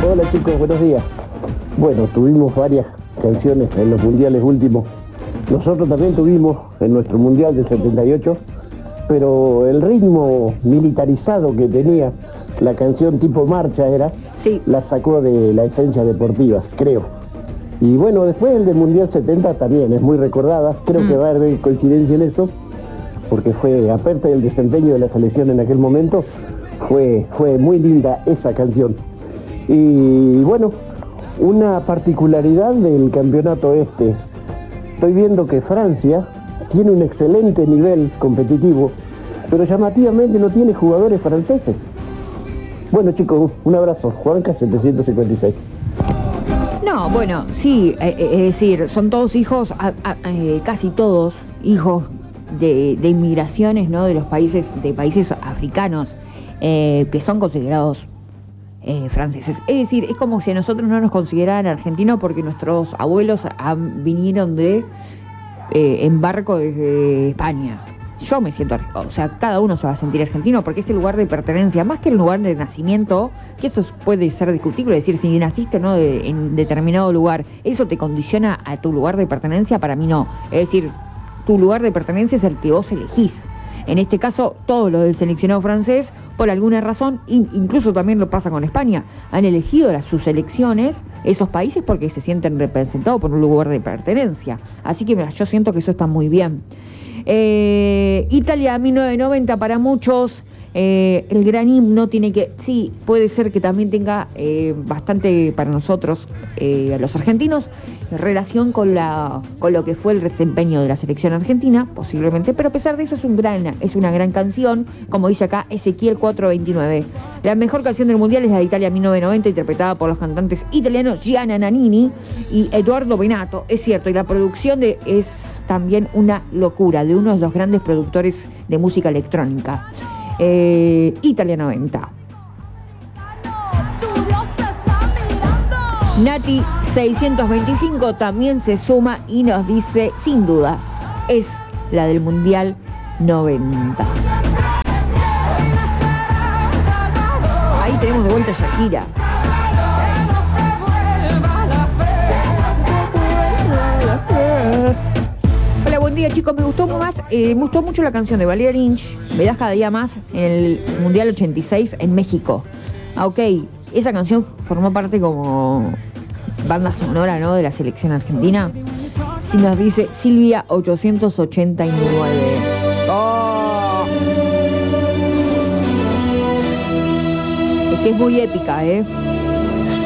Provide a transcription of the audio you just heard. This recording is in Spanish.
Hola chicos, buenos días. Bueno, tuvimos varias canciones en los mundiales últimos. Nosotros también tuvimos en nuestro mundial del 78, pero el ritmo militarizado que tenía la canción tipo marcha Sí. la sacó de la esencia deportiva, creo. Y bueno, después el del mundial 70 también es muy recordada. Creo que va a haber coincidencia en eso, porque fue, aparte del desempeño de la selección en aquel momento, fue muy linda esa canción. Y bueno, una particularidad del campeonato estoy viendo que Francia tiene un excelente nivel competitivo, pero llamativamente no tiene jugadores franceses. Bueno chicos, un abrazo. Juanca 756. No, bueno, sí, es decir, son todos hijos, casi todos hijos de inmigraciones, ¿no? De países africanos, que son considerados franceses. Es decir, es como si a nosotros no nos consideraran argentinos porque nuestros abuelos vinieron en barco desde España. Yo me siento, o sea, cada uno se va a sentir argentino porque es el lugar de pertenencia, más que el lugar de nacimiento, que eso puede ser discutible, es decir, si naciste o no en determinado lugar, ¿eso te condiciona a tu lugar de pertenencia? Para mí no. Es decir, tu lugar de pertenencia es el que vos elegís. En este caso, todos los del seleccionado francés, por alguna razón, incluso también lo pasa con España, han elegido sus selecciones, esos países, porque se sienten representados por un lugar de pertenencia. Así que yo siento que eso está muy bien. Italia 1990 para muchos, el gran himno tiene que, sí, puede ser que también tenga bastante para nosotros, a los argentinos, relación con lo que fue el desempeño de la selección argentina, posiblemente, pero a pesar de eso es una gran canción, como dice acá Ezequiel 429. La mejor canción del mundial es la de Italia 1990, interpretada por los cantantes italianos Gianna Nannini y Eduardo Benato, es cierto, y la producción es también una locura, de uno de los grandes productores de música electrónica. Italia 90. Nati 625 también se suma y nos dice, sin dudas, es la del Mundial 90. Ahí tenemos de vuelta a Shakira. Hola, buen día chicos, me gustó mucho la canción de Valeria Lynch, Me das cada día más, en el Mundial 86 en México. Ok, esa canción formó parte como banda sonora, ¿no?, de la selección argentina. Si nos dice Silvia 889. ¡Oh! Es que es muy épica, ¿eh?